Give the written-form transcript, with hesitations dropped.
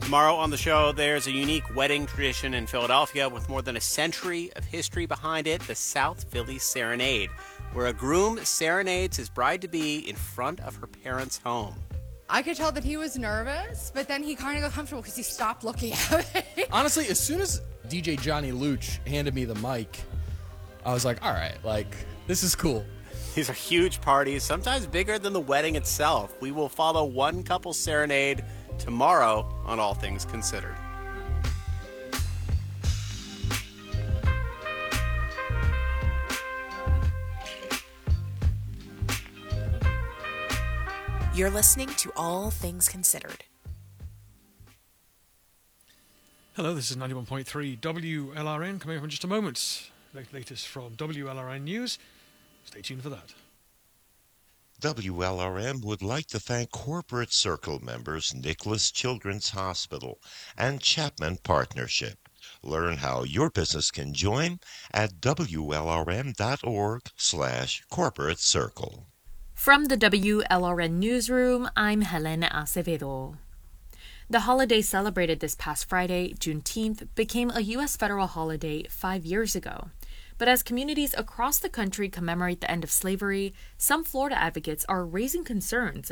Tomorrow on the show, there's a unique wedding tradition in Philadelphia with more than a century of history behind it, the South Philly Serenade, where a groom serenades his bride-to-be in front of her parents' home. I could tell that he was nervous, but then he kind of got comfortable because he stopped looking at me. Honestly, as soon as DJ Johnny Luch handed me the mic, I was like, all right, this is cool. These are huge parties, sometimes bigger than the wedding itself. We will follow one couple's serenade tomorrow on All Things Considered. You're listening to All Things Considered. Hello, this is 91.3 WLRN coming up in just a moment. Latest from WLRN News. Stay tuned for that. WLRM would like to thank Corporate Circle members Nicholas Children's Hospital and Chapman Partnership. Learn how your business can join at wlrm.org/corporate circle. From the WLRN Newsroom, I'm Helena Acevedo. The holiday celebrated this past Friday, Juneteenth, became a U.S. federal holiday 5 years ago. But as communities across the country commemorate the end of slavery, some Florida advocates are raising concerns